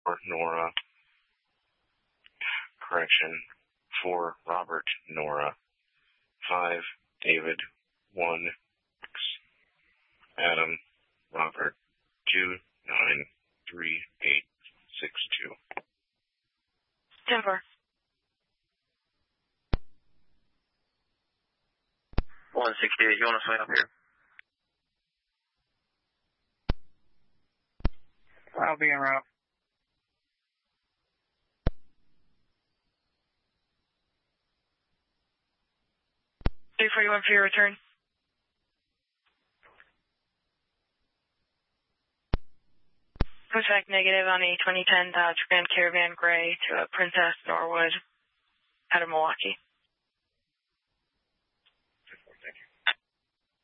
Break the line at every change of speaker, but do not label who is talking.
Nora. Correction. 4 Robert Nora. 5 David. 1 X. Adam Robert. 293862.
Denver.
168, you want to swing up here?
I'll be en route.
341 for your return. Contact negative on a 2010 Dodge Grand Caravan Gray to Princess Norwood out of Milwaukee.